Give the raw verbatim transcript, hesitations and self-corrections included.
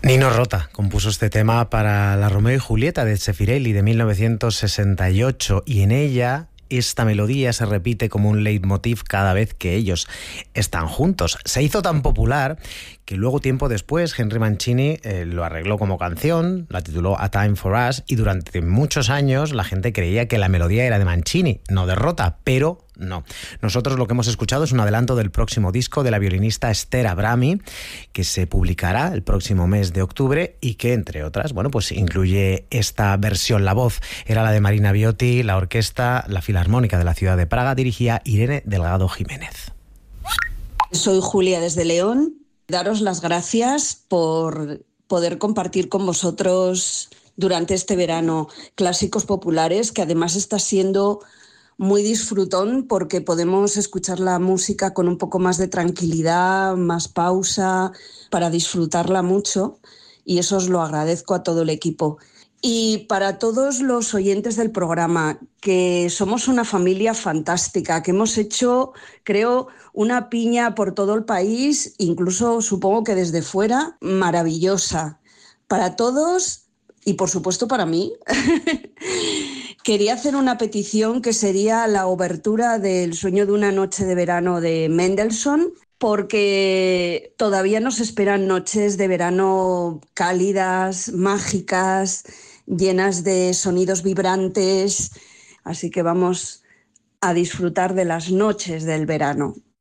Nino Rota compuso este tema para la Romeo y Julieta de Zeffirelli de mil novecientos sesenta y ocho, y en ella esta melodía se repite como un leitmotiv cada vez que ellos están juntos. Se hizo tan popular que luego, tiempo después, Henry Mancini eh, lo arregló como canción, la tituló A Time for Us, y durante muchos años la gente creía que la melodía era de Mancini, no de Rota, pero no. Nosotros lo que hemos escuchado es un adelanto del próximo disco de la violinista Esther Abrami, que se publicará el próximo mes de octubre y que, entre otras, bueno, pues incluye esta versión. La voz era la de Marina Viotti, la orquesta, la Filarmónica de la ciudad de Praga dirigía Irene Delgado Jiménez. Soy Julia desde León. Daros las gracias por poder compartir con vosotros durante este verano clásicos populares, que además está siendo muy disfrutón porque podemos escuchar la música con un poco más de tranquilidad, más pausa, para disfrutarla mucho, y eso os lo agradezco a todo el equipo. Y para todos los oyentes del programa, que somos una familia fantástica, que hemos hecho, creo, una piña por todo el país, incluso supongo que desde fuera, maravillosa. Para todos y por supuesto para mí, quería hacer una petición que sería la obertura del Sueño de una noche de verano de Mendelssohn, porque todavía nos esperan noches de verano cálidas, mágicas, llenas de sonidos vibrantes, así que vamos a disfrutar de las noches del verano.